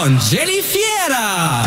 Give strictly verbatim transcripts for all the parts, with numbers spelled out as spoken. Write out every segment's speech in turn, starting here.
con Jenny Fiera.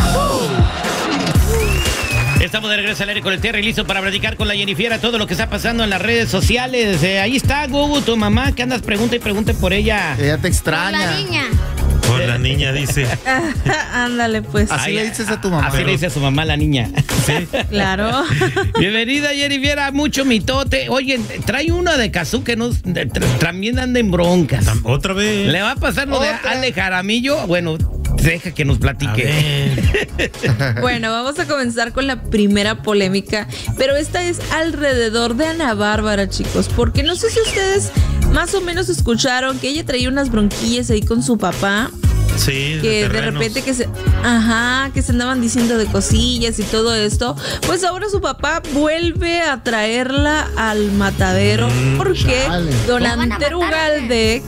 Estamos de regreso al aire con el Terry, listo para platicar con la Jennifiera todo lo que está pasando en las redes sociales. Eh, ahí está, Gugu, tu mamá, que andas pregunta y pregunte por ella. Ella te extraña. Por la niña. Por la niña, dice. Ándale, pues. Así Ay, le dices a tu mamá. Así le dice a su mamá la niña. Sí. Claro. Bienvenida, Jennifiera, mucho mitote. Oye, trae uno de Kazú que nos de- tra- también anda en broncas. Otra vez. ¿Le va a pasar lo de Otra. Ale Jaramillo? Bueno, deja que nos A platique. ver. Bueno, vamos a comenzar con la primera polémica, pero esta es alrededor de Ana Bárbara, chicos, porque no sé si ustedes más o menos escucharon que ella traía unas bronquillas ahí con su papá, Sí, que de terrenos. repente que se, ajá, que se andaban diciendo de cosillas y todo esto. Pues ahora su papá vuelve a traerla al matadero Mm, porque chale. don ¿La van a Antero matar o qué? Ugalde,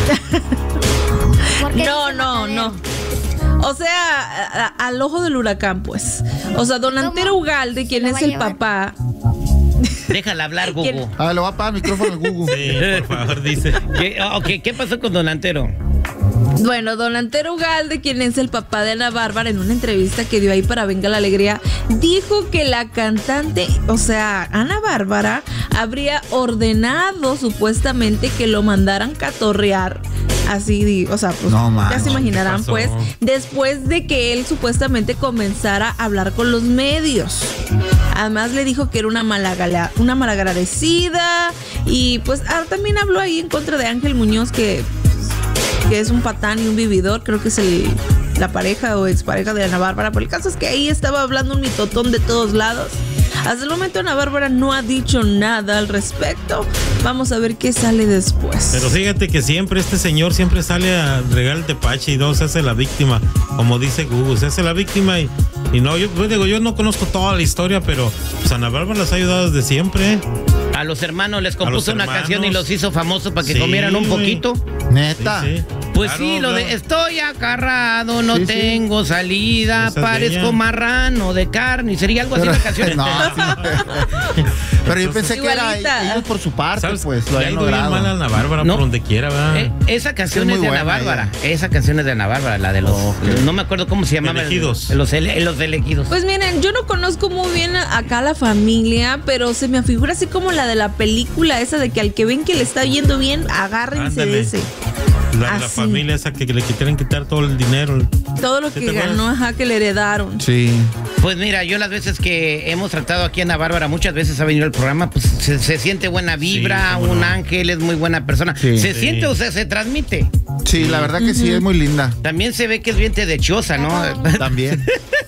¿Por qué no, dice no, matadero? no. O sea, a- a- al ojo del huracán, pues. O sea, don ¿Cómo? Antero Ugalde, quien ¿Lo es va a el llevar? papá. Déjala hablar, Gugu. ¿Quién? Ah, le voy a pagar el micrófono al Google. Sí, por favor, dice. ¿Qué, ok, ¿qué pasó con Don Antero? Bueno, don Antero Ugalde, quien es el papá de Ana Bárbara, en una entrevista que dio ahí para Venga la Alegría, dijo que la cantante, o sea, Ana Bárbara, habría ordenado supuestamente que lo mandaran catorrear. Así, di- o sea, pues No, ya manches, se imaginarán, ¿qué pasó? pues, después de que él supuestamente comenzara a hablar con los medios. Además le dijo que era una malagala- una malagradecida y pues ah, también habló ahí en contra de Ángel Muñoz, que que es un patán y un vividor, creo que es el, la pareja o expareja de Ana Bárbara, pero el caso es que ahí estaba hablando un mitotón de todos lados. Hasta el momento Ana Bárbara no ha dicho nada al respecto. Vamos a ver qué sale después. Pero fíjate que siempre este señor siempre sale a regar el tepache y no se hace la víctima, como dice Google, se hace la víctima y, y no, yo pues, digo, yo no conozco toda la historia, pero pues Ana Bárbara las ha ayudado desde siempre. A los hermanos les los compuso una hermanos. canción y los hizo famosos para que Sí, comieran un güey. poquito. Neta. Sí, sí. Pues Claro, sí, lo de claro. estoy acarrado, no Sí, sí. tengo salida, Esa es de parezco ella. marrano de carne, sería algo así Pero, la canción. no, sí. Pero yo pensé que era Igualita. ellos por su parte, ¿Sabes? pues, lo Le ha habían ido bien logrado. mal a Ana Bárbara No. por donde quiera, ¿verdad? Eh, esa canción Sí, es, muy de Ana buena Bárbara. ella. Esa canción es de Ana Bárbara, la de los. Ok. No me acuerdo cómo se llamaba. Elegidos. Los, ele- los elegidos. Pues miren, yo no conozco muy bien a- acá la familia, pero se me figura así como la de la película esa de que al que ven que le está yendo bien, agárrense Ándale. de ese. La, la así. familia esa que, que le quisieran quitar todo el dinero. Todo lo ¿Sí que te acuerdas? ganó, ajá, que le heredaron. Sí. Pues mira, yo las veces que hemos tratado aquí a Ana Bárbara, muchas veces ha venido al programa, pues se, se siente buena vibra, Sí, cómo un no. ángel, es muy buena persona. Sí. Se Sí. siente, o sea, se transmite. Sí, la verdad que sí, es muy linda. También se ve que es bien tedechosa, ¿no? También.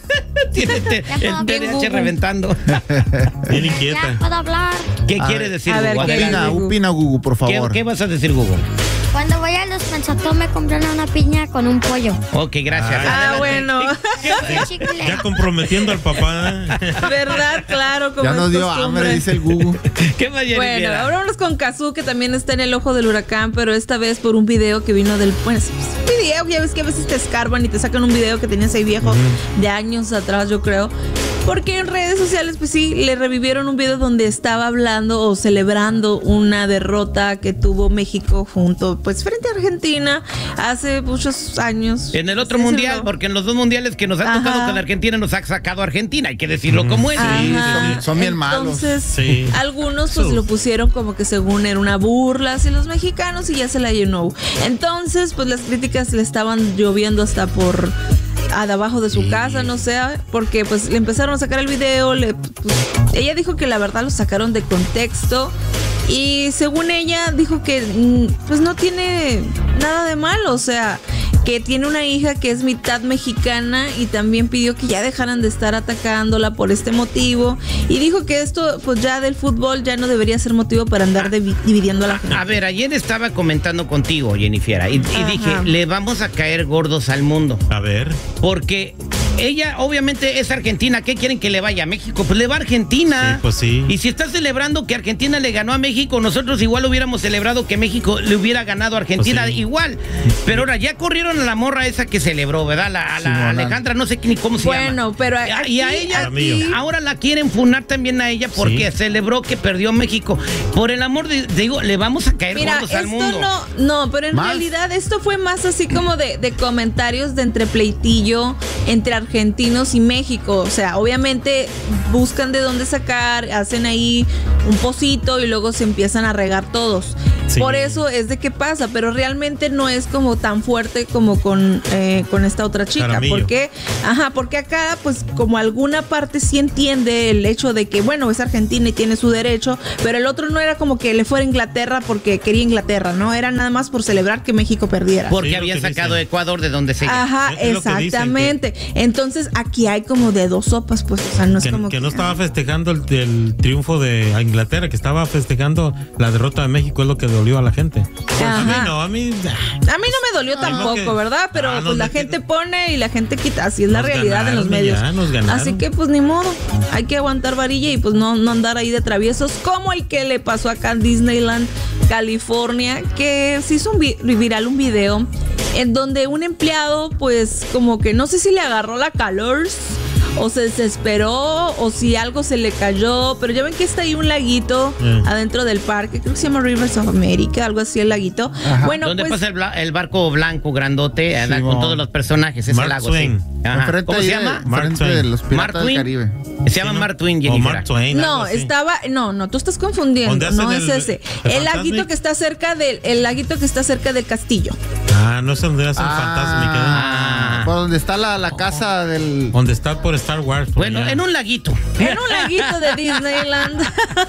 Tiene te- Ya puedo el T D A H hablar. reventando. Bien Ya inquieta. puedo hablar. ¿Qué A quiere ver. decir, A ver, Gugu? ¿qué Adelante. Opina, Gugu. opina, Gugu, por ¿Qué, favor. qué vas a decir, Gugu? Cuando voy a los Pensatón me compré una piña con un pollo. Ok, gracias. Ay. Ah, Adelante. bueno. Un chicle. Ya comprometiendo al papá. ¿Verdad? Claro, como Ya nos es dio costumbre. hambre, dice el Gugu. ¿Qué más, Bueno, Jennifiera? ahora vámonos con Kazú, que también está en el ojo del huracán, pero esta vez por un video que vino del... Pues, un video, ya ves que a veces te escarban y te sacan un video que tenías ahí viejo de años atrás, yo creo. Porque en redes sociales, pues sí, le revivieron un video donde estaba hablando o celebrando una derrota que tuvo México junto, pues frente a Argentina hace muchos años. En el otro Sí, mundial, sí, porque en los dos mundiales que nos han Ajá. tocado con Argentina nos ha sacado Argentina, hay que decirlo como es. Sí, Ajá. son- son bien malos. Entonces, Sí. algunos pues Sus. lo pusieron como que según era una burla hacia los mexicanos y ya se la llenó. Entonces, pues las críticas le estaban lloviendo hasta por a de abajo de su Sí. casa, no sé, porque pues le empezaron a sacar el video, le, pues, ella dijo que la verdad lo sacaron de contexto y según ella dijo que mm, pues no tiene nada de malo, o sea, que tiene una hija que es mitad mexicana y también pidió que ya dejaran de estar atacándola por este motivo y dijo que esto pues ya del fútbol ya no debería ser motivo para andar devi- dividiendo a la gente. A ver, ayer estaba comentando contigo, Jennifiera, y, y Ajá. dije, le vamos a caer gordos al mundo. A ver. Porque ella obviamente es argentina. ¿Qué quieren que le vaya a México? Pues le va a Argentina. Sí, pues sí. Y si está celebrando que Argentina le ganó a México, nosotros igual hubiéramos celebrado que México le hubiera ganado a Argentina, Pues sí. igual. Pero ahora ya corrieron a la morra esa que celebró, ¿verdad? La, a la Simona. Alejandra, no sé ni cómo se llama. Bueno, pero Y a- aquí, y a ella aquí- ahora la quieren funar también a ella porque Sí. celebró que perdió México. Por el amor de, digo, le vamos a caer Mira, gordos al esto mundo. no, no, pero en ¿Más? realidad esto fue más así como de, de comentarios de entre pleitillo entre argentinos y México. O sea, obviamente buscan de dónde sacar, hacen ahí un pocito y luego se empiezan a regar todos. Sí. Por eso es de que pasa, pero realmente no es como tan fuerte como con, eh, con esta otra chica. Jaramillo. Porque, ajá, porque acá, pues, como alguna parte sí entiende el hecho de que, bueno, es argentina y tiene su derecho, pero el otro no era como que le fuera a Inglaterra porque quería Inglaterra, ¿no? Era nada más por celebrar que México perdiera. Porque Sí, lo había que sacado dicen. Ecuador de donde se Ajá, Es lo que dicen, exactamente. Entonces aquí hay como de dos sopas, pues, o sea, no es Que, como que no estaba festejando el, el triunfo de Inglaterra, que estaba festejando la derrota de México, es lo que dolió a la gente. Pues a mí Ajá. no, a mí. A mí no me dolió Ah, tampoco, no, que- ¿verdad? Pero Ah, nos pues la metieron- gente pone y la gente quita, así es la Nos realidad en los ganaron y medios. ya, nos ganaron. Así que pues ni modo, hay que aguantar varilla y pues no, no andar ahí de traviesos como el que le pasó acá en Disneyland, California, que se hizo un vi- viral un video en donde un empleado pues como que no sé si le agarró la calor o se desesperó o si algo se le cayó, pero ya ven que está ahí un laguito Mm. adentro del parque, creo que se llama Rivers of America, algo así el laguito. Ajá. Bueno, ¿Dónde pues pasa el, bla- el barco blanco grandote eh, Sí, con mo. todos los personajes? Ese Mark lago, Twain. sí. Ajá. Enfrente ¿Cómo ahí se de- llama? Mark enfrente Twain. de los Mark Piratas del Twain. Caribe. Se llama Mark Twain, O Jennifer. Mark Twain. algo No, así. estaba, no, no, tú estás confundiendo, ¿Dónde hacen no el- es ese. el El, Fantasmic? laguito que está cerca del, el laguito que está cerca del castillo. Ah, no es donde hacen fantasma. Ah. Por donde está la, la casa del... Donde está por Star Wars. por Bueno, allá. en un laguito. En un laguito de Disneyland.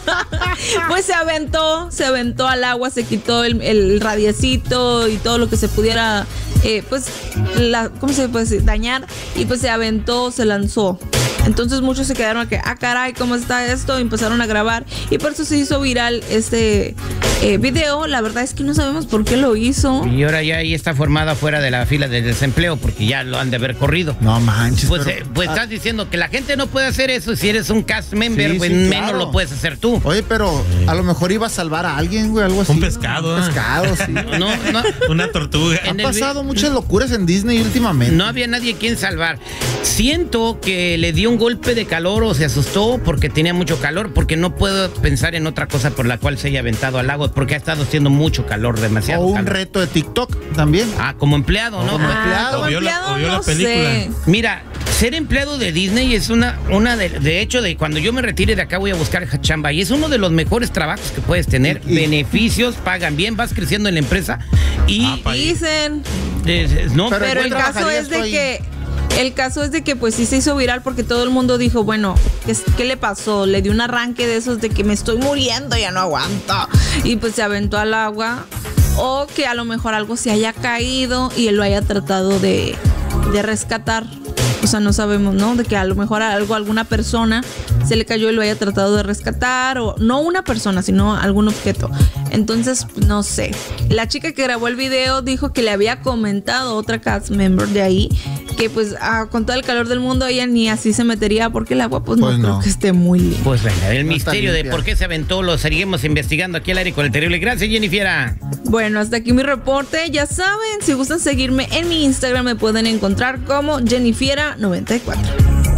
Pues se aventó, se aventó al agua, se quitó el, el radiecito y todo lo que se pudiera, eh, pues, la, ¿cómo se puede decir? Dañar. Y pues se aventó, se lanzó. Entonces muchos se quedaron a que, ah, caray, ¿cómo está esto? Y empezaron a grabar. Y por eso se hizo viral este eh, video. La verdad es que no sabemos por qué lo hizo. Y ahora ya ahí está formada fuera de la fila de desempleo porque ya lo han de haber corrido. No manches, Pues, pero- eh, pues ah, estás diciendo que la gente no puede hacer eso. Si eres un cast member, Sí, pues sí, menos claro. lo puedes hacer tú. Oye, pero a lo mejor iba a salvar a alguien, güey, algo así. Un ¿no? pescado, Un ¿eh? pescado, sí. No, no, Una tortuga. En Han el vi- pasado muchas locuras en Disney últimamente. no había nadie quien salvar. Siento que le dio un golpe de calor o se asustó porque tenía mucho calor, porque no puedo pensar en otra cosa por la cual se haya aventado al lago, porque ha estado haciendo mucho calor, demasiado O un calor. reto de TikTok también. Ah, como empleado, ¿no? como Pues, empleado. como O vio la- empleado, o vio la no película. sé. Mira, ser empleado de Disney es una, una de, de hecho, de cuando yo me retire de acá voy a buscar chamba y es uno de los mejores trabajos que puedes tener. Y- y- Beneficios, pagan bien, vas creciendo en la empresa y Ah, pa' ahí. Dicen. eh, no, Pero Pero ¿tú el caso trabajarías es tú de ahí? que el caso es de que pues sí se hizo viral porque todo el mundo dijo, bueno, ¿qué, es- qué le pasó? Le dio un arranque de esos de que me estoy muriendo, ya no aguanto. Y pues se aventó al agua. O que a lo mejor algo se haya caído y él lo haya tratado de, de rescatar. O sea, no sabemos, ¿no? De que a lo mejor algo, alguna persona se le cayó y lo haya tratado de rescatar. O no una persona, sino algún objeto. Entonces, no sé. La chica que grabó el video dijo que le había comentado a otra cast member de ahí que pues ah, con todo el calor del mundo ella ni así se metería porque el agua pues, Pues no, no. creo que esté muy limpia. pues venga, el No está misterio de limpia. por qué se aventó lo seguimos investigando aquí al aire con el terrible. Gracias, Jennifer. Bueno, hasta aquí mi reporte. Ya saben, si gustan seguirme en mi Instagram me pueden encontrar como Jennifiera noventa y cuatro.